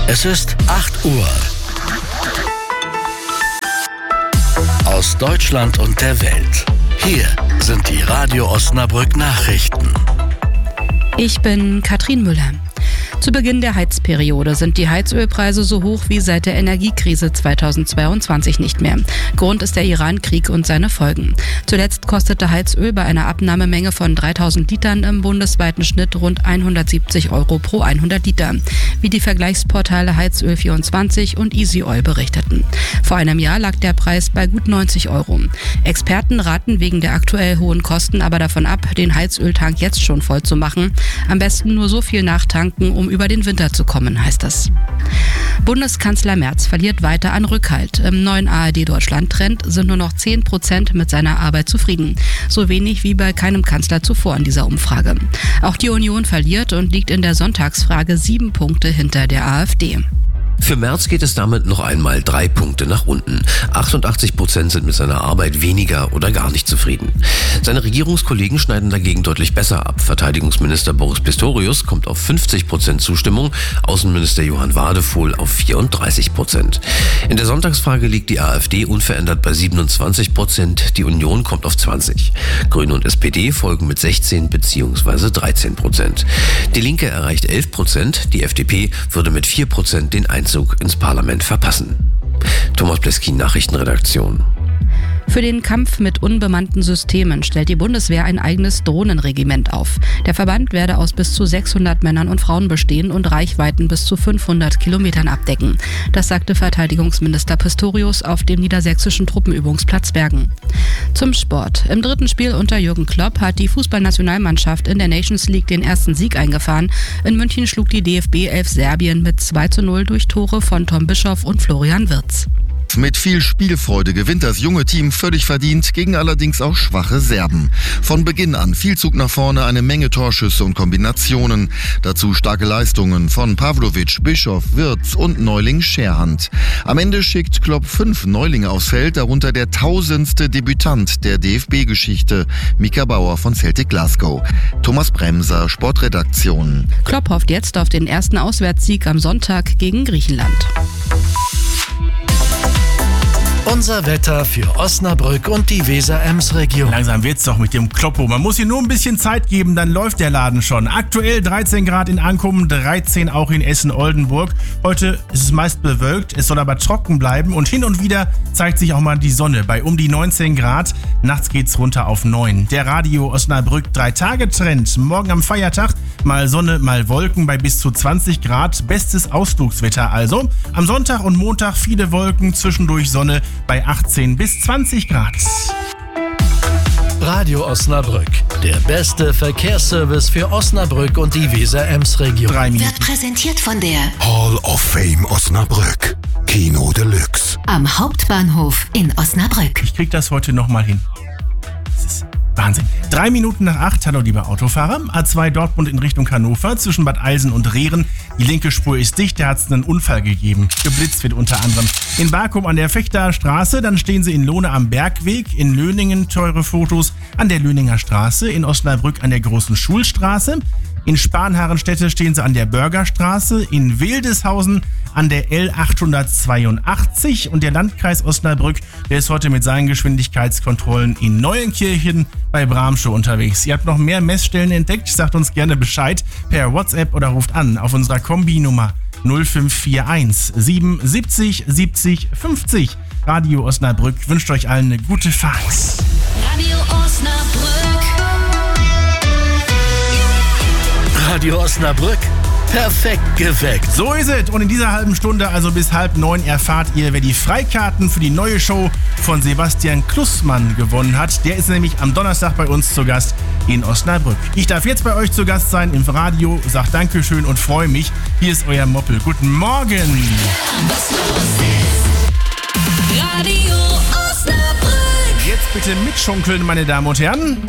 Es ist 8 Uhr. Aus Deutschland und der Welt. Hier sind die Radio Osnabrück Nachrichten. Ich bin Katrin Müller. Zu Beginn der Heizperiode sind die Heizölpreise so hoch wie seit der Energiekrise 2022 nicht mehr. Grund ist der Iran-Krieg und seine Folgen. Zuletzt kostete Heizöl bei einer Abnahmemenge von 3000 Litern im bundesweiten Schnitt rund 170 Euro pro 100 Liter, wie die Vergleichsportale Heizöl24 und Easy Oil berichteten. Vor einem Jahr lag der Preis bei gut 90 Euro. Experten raten wegen der aktuell hohen Kosten aber davon ab, den Heizöltank jetzt schon voll zu machen. Am besten nur so viel nachtanken, um über den Winter zu kommen, heißt es. Bundeskanzler Merz verliert weiter an Rückhalt. Im neuen ARD-Deutschland-Trend sind nur noch 10% mit seiner Arbeit zufrieden. So wenig wie bei keinem Kanzler zuvor in dieser Umfrage. Auch die Union verliert und liegt in der Sonntagsfrage 7 Punkte hinter der AfD. Für Merz geht es damit noch einmal 3 Punkte nach unten. 88% sind mit seiner Arbeit weniger oder gar nicht zufrieden. Seine Regierungskollegen schneiden dagegen deutlich besser ab. Verteidigungsminister Boris Pistorius kommt auf 50% Zustimmung, Außenminister Johann Wadefuhl auf 34%. In der Sonntagsfrage liegt die AfD unverändert bei 27%, die Union kommt auf 20%. Grüne und SPD folgen mit 16 bzw. 13%. Die Linke erreicht 11%, die FDP würde mit 4% den Einzug ins Parlament verpassen. Thomas Pleskin, Nachrichtenredaktion. Für den Kampf mit unbemannten Systemen stellt die Bundeswehr ein eigenes Drohnenregiment auf. Der Verband werde aus bis zu 600 Männern und Frauen bestehen und Reichweiten bis zu 500 Kilometern abdecken. Das sagte Verteidigungsminister Pistorius auf dem niedersächsischen Truppenübungsplatz Bergen. Zum Sport. Im 3. Spiel unter Jürgen Klopp hat die Fußballnationalmannschaft in der Nations League den ersten Sieg eingefahren. In München schlug die DFB 11 Serbien mit 2:0 durch Tore von Tom Bischoff und Florian Wirtz. Mit viel Spielfreude gewinnt das junge Team völlig verdient gegen allerdings auch schwache Serben. Von Beginn an viel Zug nach vorne, eine Menge Torschüsse und Kombinationen. Dazu starke Leistungen von Pavlovic, Bischoff, Wirtz und Neuling Scherhand. Am Ende schickt Klopp 5 Neulinge aufs Feld, darunter der 1000. Debütant der DFB-Geschichte, Mika Bauer von Celtic Glasgow. Thomas Bremser, Sportredaktion. Klopp hofft jetzt auf den ersten Auswärtssieg am Sonntag gegen Griechenland. Unser Wetter für Osnabrück und die Weser-Ems-Region. Langsam wird's doch mit dem Kloppo. Man muss hier nur ein bisschen Zeit geben, dann läuft der Laden schon. Aktuell 13 Grad in Ankommen, 13 auch in Essen-Oldenburg. Heute ist es meist bewölkt, es soll aber trocken bleiben und hin und wieder zeigt sich auch mal die Sonne bei um die 19 Grad. Nachts geht's runter auf 9. Der Radio Osnabrück 3-Tage-Trend. Morgen am Feiertag mal Sonne, mal Wolken bei bis zu 20 Grad. Bestes Ausflugswetter also. Am Sonntag und Montag viele Wolken, zwischendurch Sonne bei 18 bis 20 Grad. Radio Osnabrück, der beste Verkehrsservice für Osnabrück und die Weser-Ems-Region. 3 Minuten. Wird präsentiert von der Hall of Fame Osnabrück. Kino Deluxe. am Hauptbahnhof in Osnabrück. Ich krieg das heute nochmal hin. Das ist Wahnsinn. 3 Minuten nach 8, hallo lieber Autofahrer. A2 Dortmund in Richtung Hannover, zwischen Bad Eilsen und Rehren. Die linke Spur ist dicht, da hat es einen Unfall gegeben. Geblitzt wird unter anderem in Barkum an der Fechter Straße, dann stehen sie in Lohne am Bergweg, in Löningen teure Fotos an der Löninger Straße, in Osnabrück an der Großen Schulstraße. In Spanharenstädte stehen sie an der Bürgerstraße, in Wildeshausen an der L882 und der Landkreis Osnabrück, der ist heute mit seinen Geschwindigkeitskontrollen in Neuenkirchen bei Bramschow unterwegs. Ihr habt noch mehr Messstellen entdeckt, sagt uns gerne Bescheid per WhatsApp oder ruft an auf unserer Kombi-Nummer 0541 77 70 50. Radio Osnabrück wünscht euch allen eine gute Fahrt. Radio Osnabrück. Radio Osnabrück, perfekt geweckt. So ist es. Und in dieser halben Stunde, also bis 8:30, erfahrt ihr, wer die Freikarten für die neue Show von Sebastian Klussmann gewonnen hat. Der ist nämlich am Donnerstag bei uns zu Gast in Osnabrück. Ich darf jetzt bei euch zu Gast sein im Radio, sag Dankeschön und freue mich. Hier ist euer Moppel. Guten Morgen. Radio Osnabrück. Jetzt bitte mitschunkeln, meine Damen und Herren.